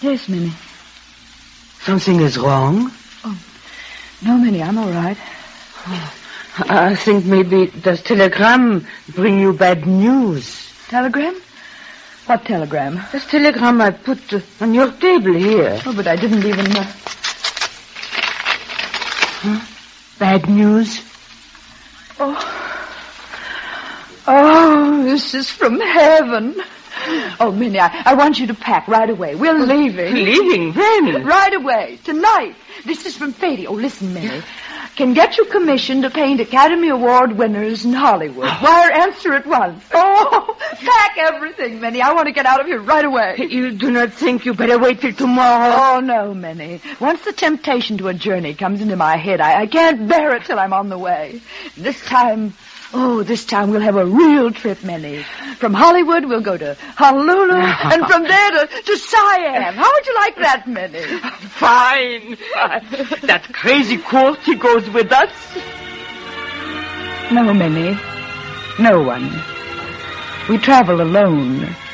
Yes, Minnie. Something is wrong? Oh, no, Minnie, I'm all right. I think maybe this telegram bring you bad news. Telegram? What telegram? This telegram I put on your table here. Oh, but I didn't even... Huh? Bad news? Oh, this is from heaven. Oh, Minnie, I want you to pack right away. We're leaving. Leaving? When? Right away. Tonight. This is from Fady. Oh, listen, Minnie. Can get you commissioned to paint Academy Award winners in Hollywood. Wire answer at once. Oh, pack everything, Minnie. I want to get out of here right away. You do not think you better wait till tomorrow? Oh, no, Minnie. Once the temptation to a journey comes into my head, I can't bear it till I'm on the way. This time we'll have a real trip, Minnie. From Hollywood, we'll go to Honolulu, and from there to Siam. How would you like that, Minnie? Fine. That crazy Corky goes with us. No, Minnie. No one. We travel alone.